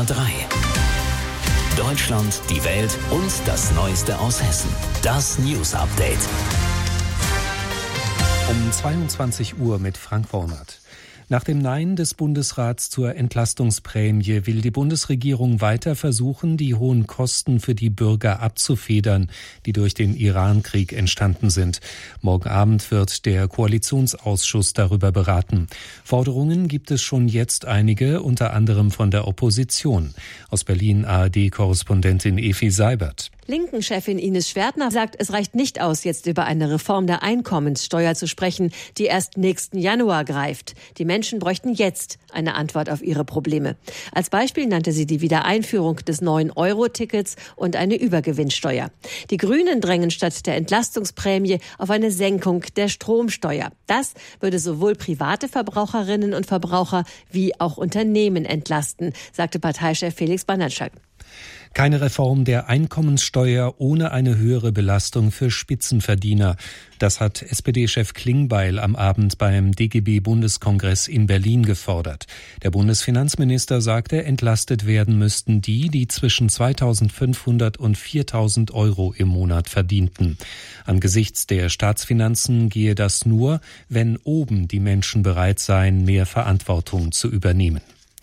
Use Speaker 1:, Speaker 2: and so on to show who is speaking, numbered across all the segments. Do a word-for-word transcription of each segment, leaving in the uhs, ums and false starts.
Speaker 1: R drei. Deutschland, die Welt und das Neueste aus Hessen. Das News Update.
Speaker 2: Um zweiundzwanzig Uhr mit Frank Wornert. Nach dem Nein des Bundesrats zur Entlastungsprämie will die Bundesregierung weiter versuchen, die hohen Kosten für die Bürger abzufedern, die durch den Iran-Krieg entstanden sind. Morgen Abend wird der Koalitionsausschuss darüber beraten. Forderungen gibt es schon jetzt einige, unter anderem von der Opposition. Aus Berlin A R D-Korrespondentin Efi Seibert.
Speaker 3: Linken-Chefin Ines Schwertner sagt, es reicht nicht aus, jetzt über eine Reform der Einkommenssteuer zu sprechen, die erst nächsten Januar greift. Die Menschen bräuchten jetzt eine Antwort auf ihre Probleme. Als Beispiel nannte sie die Wiedereinführung des neun Euro Tickets und eine Übergewinnsteuer. Die Grünen drängen statt der Entlastungsprämie auf eine Senkung der Stromsteuer. Das würde sowohl private Verbraucherinnen und Verbraucher wie auch Unternehmen entlasten, sagte Parteichef Felix Banatschak.
Speaker 2: Keine Reform der Einkommenssteuer ohne eine höhere Belastung für Spitzenverdiener. Das hat S P D-Chef Klingbeil am Abend beim D G B-Bundeskongress in Berlin gefordert. Der Bundesfinanzminister sagte, entlastet werden müssten die, die zwischen zweitausendfünfhundert und viertausend Euro im Monat verdienten. Angesichts der Staatsfinanzen gehe das nur, wenn oben die Menschen bereit seien, mehr Verantwortung zu übernehmen.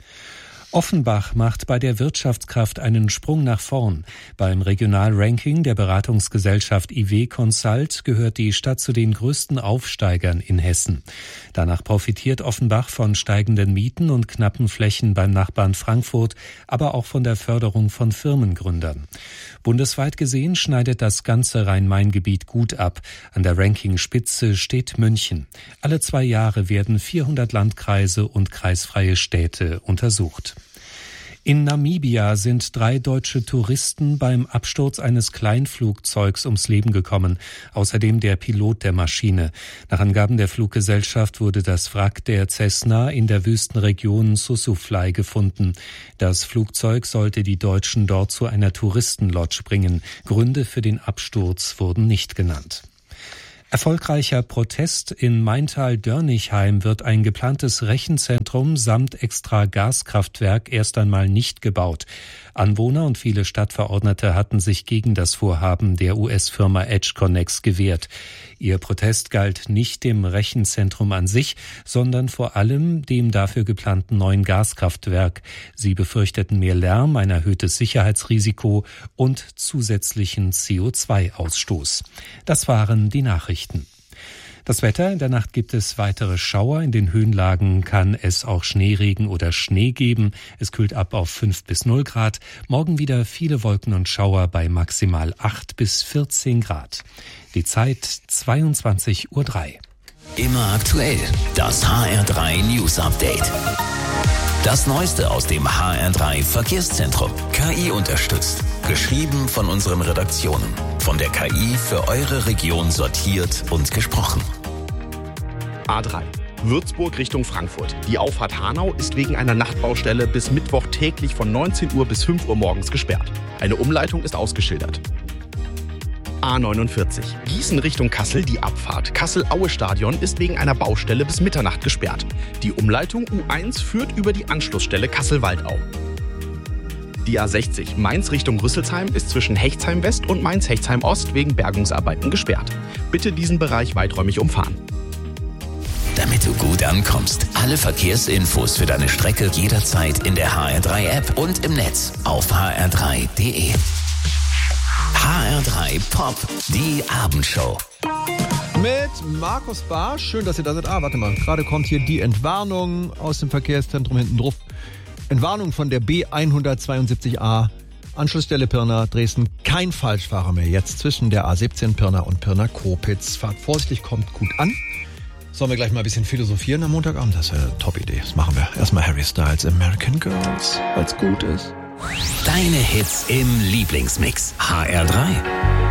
Speaker 2: Offenbach macht bei der Wirtschaftskraft einen Sprung nach vorn. Beim Regionalranking der Beratungsgesellschaft I W Consult gehört die Stadt zu den größten Aufsteigern in Hessen. Danach profitiert Offenbach von steigenden Mieten und knappen Flächen beim Nachbarn Frankfurt, aber auch von der Förderung von Firmengründern. Bundesweit gesehen schneidet das ganze Rhein-Main-Gebiet gut ab. An der Rankingspitze steht München. Alle zwei Jahre werden vierhundert Landkreise und kreisfreie Städte untersucht. In Namibia sind drei deutsche Touristen beim Absturz eines Kleinflugzeugs ums Leben gekommen, außerdem der Pilot der Maschine. Nach Angaben der Fluggesellschaft wurde das Wrack der Cessna in der Wüstenregion Sossusvlei gefunden. Das Flugzeug sollte die Deutschen dort zu einer Touristenlodge bringen. Gründe für den Absturz wurden nicht genannt. Erfolgreicher Protest in Maintal-Dörnichheim wird ein geplantes Rechenzentrum samt extra Gaskraftwerk erst einmal nicht gebaut. Anwohner und viele Stadtverordnete hatten sich gegen das Vorhaben der U S-Firma EdgeConneX gewehrt. Ihr Protest galt nicht dem Rechenzentrum an sich, sondern vor allem dem dafür geplanten neuen Gaskraftwerk. Sie befürchteten mehr Lärm, ein erhöhtes Sicherheitsrisiko und zusätzlichen C O zwei Ausstoß. Das waren die Nachrichten. Das Wetter: In der Nacht gibt es weitere Schauer. In den Höhenlagen kann es auch Schneeregen oder Schnee geben. Es kühlt ab auf fünf bis null Grad. Morgen wieder viele Wolken und Schauer bei maximal acht bis vierzehn Grad. Die Zeit zweiundzwanzig Uhr drei.
Speaker 1: Immer aktuell. Das H R drei News Update. Das Neueste aus dem H R drei Verkehrszentrum. K I unterstützt. Geschrieben von unseren Redaktionen. Von der K I für eure Region sortiert und gesprochen.
Speaker 4: A drei. Würzburg Richtung Frankfurt. Die Auffahrt Hanau ist wegen einer Nachtbaustelle bis Mittwoch täglich von neunzehn Uhr bis fünf Uhr morgens gesperrt. Eine Umleitung ist ausgeschildert. A neunundvierzig. Gießen Richtung Kassel, die Abfahrt Kassel-Aue-Stadion ist wegen einer Baustelle bis Mitternacht gesperrt. Die Umleitung U eins führt über die Anschlussstelle Kassel-Waldau. Die A sechzig. Mainz Richtung Rüsselsheim ist zwischen Hechtsheim West und Mainz-Hechtsheim Ost wegen Bergungsarbeiten gesperrt. Bitte diesen Bereich weiträumig umfahren.
Speaker 1: Damit du gut ankommst. Alle Verkehrsinfos für deine Strecke jederzeit in der H R drei App und im Netz auf h r drei punkt d e. H R drei Pop, die Abendshow.
Speaker 5: Mit Markus Barsch. Schön, dass ihr da seid. Ah, warte mal. Gerade kommt hier die Entwarnung aus dem Verkehrszentrum hinten drauf. Entwarnung von der B hundertzweiundsiebzig A. Anschlussstelle Pirna, Dresden. Kein Falschfahrer mehr. Jetzt zwischen der A siebzehn Pirna und Pirna-Kopitz. Fahrt vorsichtig, kommt gut an. Sollen wir gleich mal ein bisschen philosophieren am Montagabend? Das wäre eine Top-Idee. Das machen wir. Erstmal Harry Styles, American Girls, weil's gut ist.
Speaker 1: Deine Hits im Lieblingsmix. H R drei.